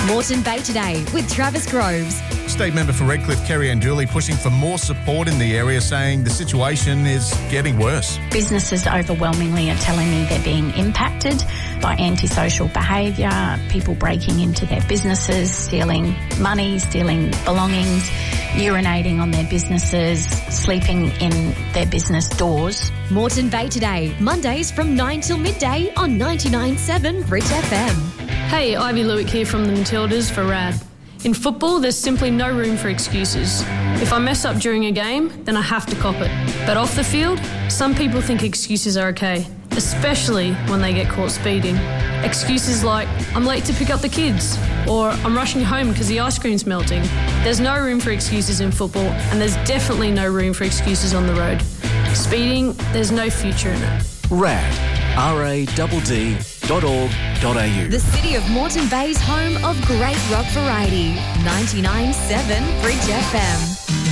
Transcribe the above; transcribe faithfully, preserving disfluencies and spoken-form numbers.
Moreton Bay Today with Travis Groves. State member for Redcliffe, Kerry Ann Dooley, pushing for more support in the area, saying the situation is getting worse. Businesses overwhelmingly are telling me they're being impacted by antisocial behaviour, people breaking into their businesses, stealing money, stealing belongings, urinating on their businesses, sleeping in their business doors. Moreton Bay Today, Mondays from nine till midday on ninety-nine point seven Bridge F M. Hey, Ivy Lewick here from the Matildas for R A D. In football, there's simply no room for excuses. If I mess up during a game, then I have to cop it. But off the field, some people think excuses are okay, especially when they get caught speeding. Excuses like, I'm late to pick up the kids, or I'm rushing home because the ice cream's melting. There's no room for excuses in football, and there's definitely no room for excuses on the road. Speeding, there's no future in it. R A D, R A D D dot org dot a u. The city of Moreton Bay's home of great rock variety. ninety-nine point seven Bridge F M.